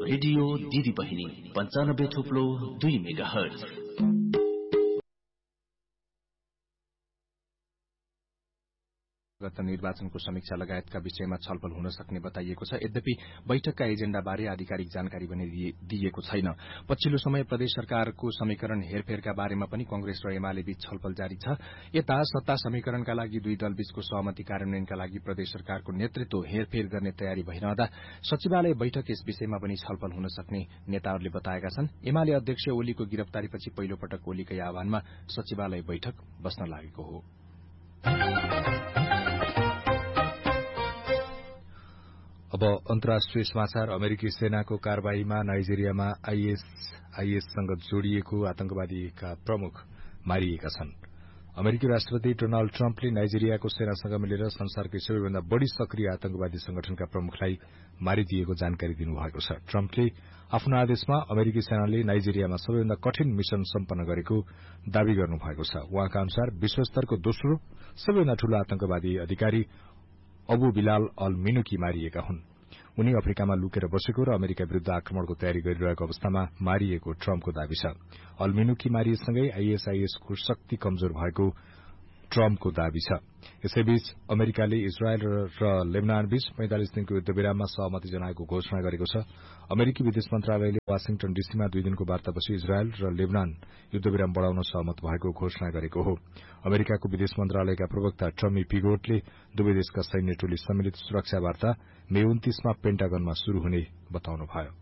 Radio दिदी बहिनी 95.2 megahertz. गत निर्वाचनको समीक्षा लगायतका विषयमा छलफल हुन सक्ने बताइएको छ। यद्यपि बैठकका एजेण्डाबारे आधिकारिक जानकारी भने दिइएको छैन। पछिल्लो समय प्रदेश सरकारको समीकरण हेरफेरका बारेमा पनि कंग्रेस र एमाले बीच छलफल जारी छ। यता सत्ता समीकरणका लागि दुई दल बीचको सहमति कार्यान्वयनका लागि प्रदेश सरकारको नेतृत्व हेरफेर गर्ने तयारी भइरहँदा सचिवालय बैठक यस विषयमा पनि छलफल हुन सक्ने नेताहरूले बताएका छन्। एमाले अध्यक्ष ओलीको गिरफ्तारीपछि पहिलो पटक ओलीकै आह्वानमा सचिवालय बैठक बस्न लागेको हो। अब अन्तर्राष्ट्रिय समाचार। अमेरिकी सेनाको कारवाहीमा नाइजेरियामा आईएससँग जोडिएको आतंकवादीका प्रमुख मारिएका छन्। अमेरिकी राष्ट्रपति डोनाल्ड ट्रम्पले नाइजेरियाको सेनासँग मिलेर संसारकै सबैभन्दा बढ़ी सक्रिय आतंकवादी संगठनका प्रमुखलाई मारिदिएको जानकारी दिनुभएको छ। ट्रम्पले आफ्नो आदेशमा अमेरिकी सेनाले नाइजेरियामा सबैभन्दा कठिन मिशन सम्पन्न गरेको दावी गर्नुभएको छ। उहाँका अनुसार विश्वस्तरको दोस्रो सबैभन्दा ठूलो आतंकवादी अधिकारी अबु बिलाल अल मिनुकी मारिएका हुन्। उनी अफ्रिकामा लुकेर बसेको र अमेरिका विरूद्ध आक्रमणको तयारी गरिरहेको अवस्थामा मारिएको ट्रम्पको दावी छ। अल मिनुकी मारिएसँगै आईएसआईएसको शक्ति कमजोर भएको ट्रम्पको दावी छ। यसैबीच अमेरिकाले इजरायल र लेबनान बीच 45 दिनको युद्धविराममा सहमति जनाएको घोषणा गरेको छ। अमेरिकी विदेश मन्त्रालयले वाशिङटन डीसीमा 2 दिनको वार्तापछि इजरायल र लेबनान युद्धविराम बढ़ाउन सहमत भएको घोषणा गरेको हो। अमेरिकाको विदेश मन्त्रालयका प्रवक्ता टमी पिगोटले दुवै देशका सैन्य टोली सम्मिलित सुरक्षा वार्ता मे 29 मा पेन्टागनमा शुरू हुने बताउनुभयो।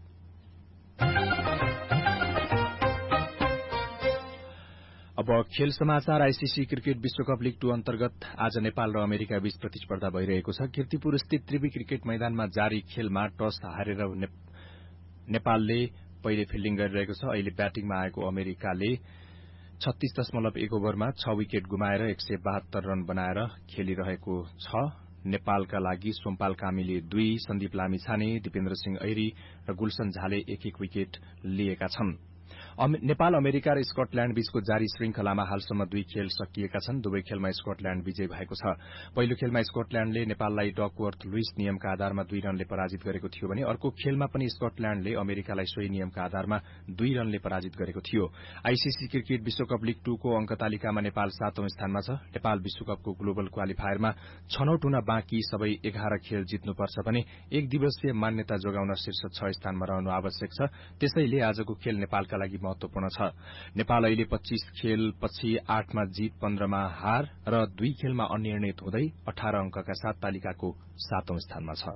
अब खेल समाचार। आईसीसी क्रिकेट विश्वकप लीग 2 अन्तर्गत आज नेपाल र अमेरिका बीच प्रतिस्पर्धा भइरहेको छ। कीर्तिपुर स्थित त्रिवी क्रिकेट मैदानमा जारी खेलमा टस हारेर नेपालले पहिले फिल्डिङ गरिरहेको छ। अहिले ब्याटिङमा आएको अमेरिकाले 36.1 ओभरमा 6 विकेट गुमाएर 172 रन बनाएर खेलिरहेको छ। नेपालका लागि सोमपाल कामीले 2, सन्दीप लामिछाने, दिपेन्द्र सिंह ऐरी र गुलशन झाले 1-1 विकेट लिएका छन्। नेपाल अमेरिका र स्कटल्याण्ड बीचको जारी श्रृंखलामा हालसम्म 2 खेल सकिएका छन्। दुवै खेलमा स्कटल्याण्ड विजयी भएको छ। पहिलो खेलमा स्कटल्याण्डले नेपाललाई डकवर्थ लुइस नियमका आधारमा 2 रनले पराजित गरेको थियो भने अर्को खेलमा पनि स्कटल्याण्डले अमेरिकालाई सोही नियमका आधारमा 2 रनले पराजित गरेको थियो। आईसीसी क्रिकेट विश्वकप लीग 2 को अंक तालिकामा नेपाल 7औं स्थानमा छ। नेपाल विश्वकपको ग्लोबल क्वालिफायरमा छनौट हुन बाँकी सबै 11 खेल जित्नुपर्छ भने 1 दिवसीय मान्यता जोगाउन शीर्ष 6 स्थानमा रहनु आवश्यक छ। त्यसैले आजको खेल नेपालका लागि महत्वपूर्ण छ। नेपाल अहिले 25 खेल पछि 8 मा जीत 15 मा हार र 2 खेलमा अनिर्णित हुँदै 18 अंकका साथ तालिकाको 7औं स्थानमा छ।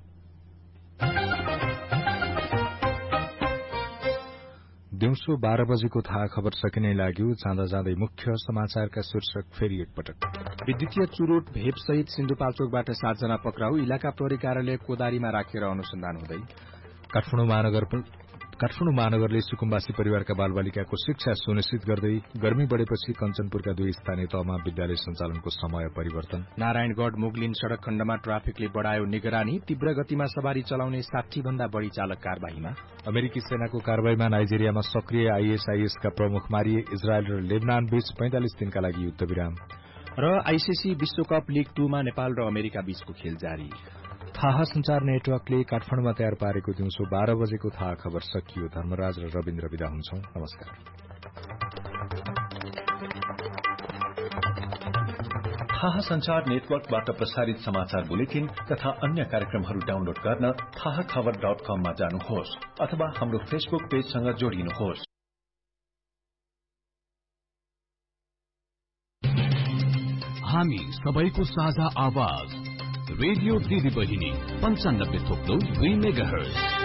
दिउँसो 12 बजेको थाहा खबर सकिनै लाग्यो। जाँदा जाँदै मुख्य समाचारका शीर्षक फेरि एकपटक। विद्युतीय चुरोट भेपसहित सिन्धुपाल्चोकबाट 7 जना पक्राउ। इलाका प्रहरी कार्यालय कोदारीमा राखेर अनुसन्धान हुँदै। काठमाडौँ महानगरले सुकुम्बासी परिवारका बालबालिकाको शिक्षा सुनिश्चित गर्दै गर्मी बढ़ेपछि कञ्चनपुरका 2 स्थानीय तहमा विद्यालय सञ्चालनको समय परिवर्तन। नारायणगढ़ मुगलिन सड़क खण्डमा ट्राफिकले बढ़ायो निगरानी। तीव्र गतिमा सवारी चलाउने 60 भन्दा बढ़ी चालक कारबाहीमा। अमेरिकी सेनाको कारबाहीमा नाइजेरियामा सक्रिय आईएसआईएसका प्रमुख मारिए। इजरायल र लेबनान बीच 45 दिनका लागि युद्धविराम। र आईसीसी विश्वकप लीग 2 मा नेपाल र अमेरिका बीचको खेल जारी। थाहा संचार नेटवर्कले काठमाडौँमा तयार पारेको दिउँसो 12 बजेको थाहा खबर सकियो। धर्मराज र रविन्द्र विदा हुन्छौं। नमस्कार। थाहा संचार नेटवर्कबाट प्रसारित समाचार बुलेटिन तथा अन्य कार्यक्रमहरू डाउनलोड गर्न थाहाखबर.com मा जानुहोस् अथवा हाम्रो फेसबुक पेजसँग जोडिनुहोस्। हामी सबैको साझा आवाज रेडियो दिदी बहिनी 95.2 मेगाहर्ज।